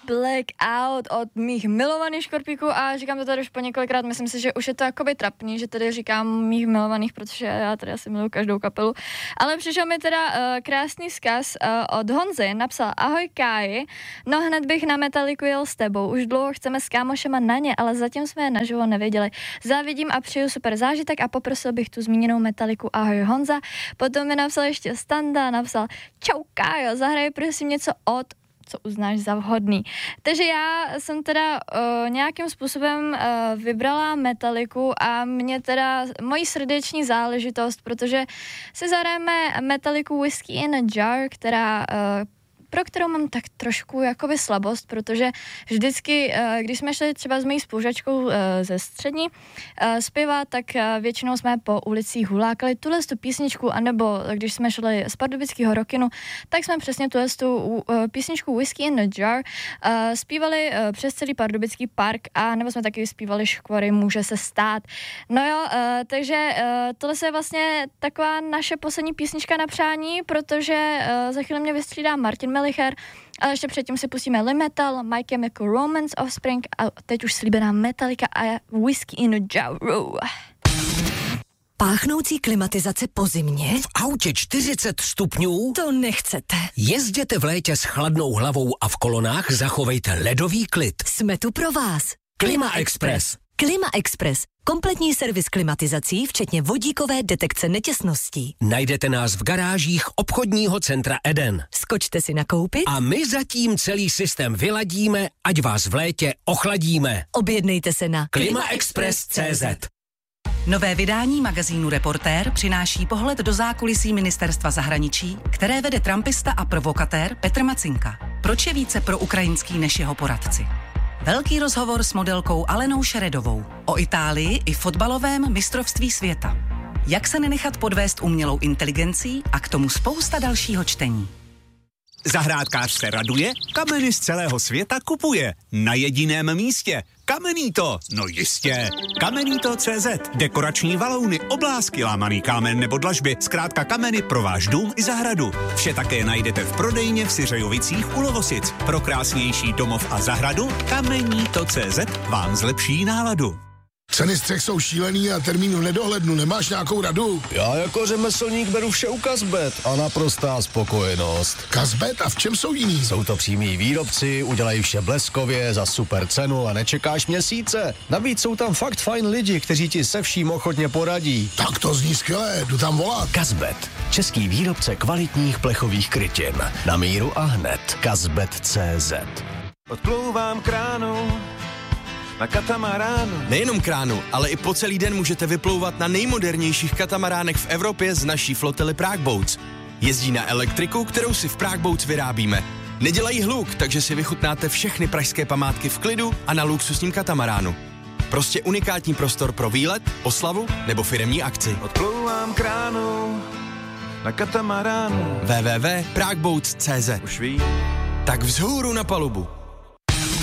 blackout od mých milovaných škorpíků a říkám to tady už po několikrát, myslím si, že už je to jakoby trapný, že tady říkám mých milovaných, protože já tady asi miluji každou kapelu, ale přišel mi teda krásný vzkaz od Honzy, napsal: ahoj Káji, no hned bych na Metaliku jel s tebou, už dlouho chceme s kámošema na ně, ale zatím jsme je naživo nevěděli. Závidím a přeju super zážitek a poprosil bych tu zmíněnou Metaliku. Ahoj Honza. Potom mi napsal ještě Standa, napsal: čau Kájo, zahraj prosím něco od, co uznáš za vhodný. Takže já jsem teda nějakým způsobem vybrala Metaliku a mě teda mojí srdeční záležitost, protože si zahrajeme Metaliku Whiskey in a Jar, která pro kterou mám tak trošku jakoby slabost, protože vždycky, když jsme šli třeba s mojí spolužačkou ze střední zpěvat, tak většinou jsme po ulicích hulákali tu písničku, anebo když jsme šli z pardubického Rockinu, tak jsme přesně tu písničku Whiskey in a Jar zpívali přes celý Pardubický park, a nebo jsme taky zpívali Škvory může se stát. No jo, takže tohle je vlastně taková naše poslední písnička na přání, protože za chvíli mě vystřídá Martin Melicher, ale ještě předtím si pustíme Limetal, My Chemical Romance, Offspring a teď už slíbená Metallica a Whiskey in a Jar. Páchnoucí klimatizace po zimě? V autě 40 stupňů? To nechcete. Jezděte v létě s chladnou hlavou a v kolonách zachovejte ledový klid. Jsme tu pro vás. Klima Express. Klima Express. Kompletní servis klimatizací, včetně vodíkové detekce netěsností. Najdete nás v garážích obchodního centra Eden. Skočte si nakoupit a my zatím celý systém vyladíme, ať vás v létě ochladíme. Objednejte se na klimaexpress.cz. Nové vydání magazínu Reportér přináší pohled do zákulisí ministerstva zahraničí, které vede trumpista a provokatér Petr Macinka. Proč je více proukrajinský než jeho poradci? Velký rozhovor s modelkou Alenou Šeredovou o Itálii i fotbalovém mistrovství světa. Jak se nenechat podvést umělou inteligencí a k tomu spousta dalšího čtení. Zahrádkář se raduje, kameny z celého světa kupuje. Na jediném místě. Kamenito, no jistě. Kamenito.cz. Dekorační valouny, oblásky, lámaný kámen nebo dlažby. Zkrátka kameny pro váš dům i zahradu. Vše také najdete v prodejně v Syřejovicích u Lovosic. Pro krásnější domov a zahradu Kamenito.cz vám zlepší náladu. Ceny střech jsou šílený a termín v nedohlednu. Nemáš nějakou radu? Já jako řemeslník beru vše u Kazbet a naprostá spokojenost. Kazbet? A v čem jsou jiný? Jsou to přímí výrobci, udělají vše bleskově, za super cenu a nečekáš měsíce. Navíc jsou tam fakt fajn lidi, kteří ti se vším ochotně poradí. Tak to zní skvěle, jdu tam volat. Kazbet, český výrobce kvalitních plechových krytin. Na míru a hned. Kazbet.cz. Odplouvám kránu na katamaránu. Nejenom kránu, ale i po celý den můžete vyplouvat na nejmodernějších katamaránech v Evropě z naší flotily Prague Boats. Jezdí na elektriku, kterou si v Prague Boats vyrábíme. Nedělají hluk, takže si vychutnáte všechny pražské památky v klidu a na luxusním katamaránu. Prostě unikátní prostor pro výlet, oslavu nebo firemní akci. Odplouvám kránu na katamaránu. www.pragueboats.cz. Už ví. Tak vzhůru na palubu.